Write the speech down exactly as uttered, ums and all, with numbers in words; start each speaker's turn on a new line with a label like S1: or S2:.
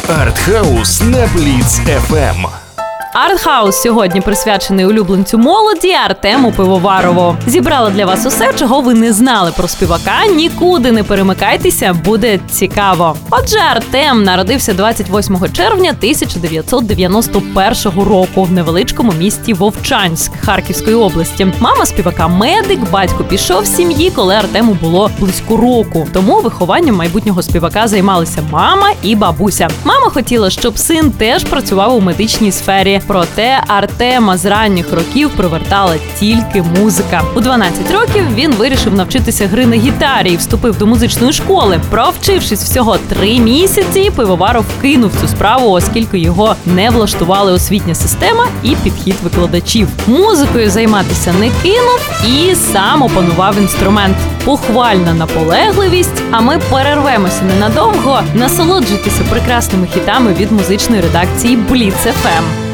S1: Артхаус на Бліц еф ем.
S2: Артхаус сьогодні присвячений улюбленцю молоді Артему Пивоварову. Зібрала для вас усе, чого ви не знали про співака. Нікуди не перемикайтеся, буде цікаво. Отже, Артем народився двадцять восьмого червня тисяча дев'ятсот дев'яносто першого року в невеличкому місті Вовчанськ Харківської області. Мама співака медик, батько пішов з сім'ї, коли Артему було близько року. Тому вихованням майбутнього співака займалися мама і бабуся. Мама хотіла, щоб син теж працював у медичній сфері. Проте Артема з ранніх років привертала тільки музика. У дванадцять років він вирішив навчитися гри на гітарі і вступив до музичної школи. Провчившись всього три місяці, Пивоваров кинув цю справу, оскільки його не влаштували освітня система і підхід викладачів. Музикою займатися не кинув і сам опанував інструмент. Похвальна наполегливість, а ми перервемося ненадовго. Насолоджуйтеся прекрасними хітами від музичної редакції Бліц еф ем.